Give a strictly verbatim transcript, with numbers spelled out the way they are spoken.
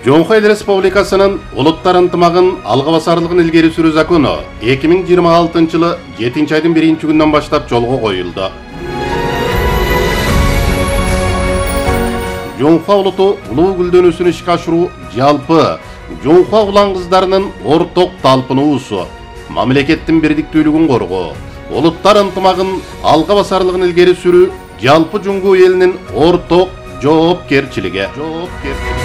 Жоңхо Эл Республикасынын улуттар ынтымагын алга басарлыгын илгери сүрүү закону эки миң жыйырма алтынчы жылы жетинчи айдын биринчи күнүнөн баштап жолго коюлду. Жоңхо улуту улуу гүлдөнүүсүн ишке ашыруу жалпы жоңхо улан кыздарынын орток талпынуусу, мамлекеттин бирдиктүүлүгүн коргоо, улуттар ынтымагын алга басарлыгын илгери сүрүү жалпы Жоңхо элинин орток жоопкерчилиги.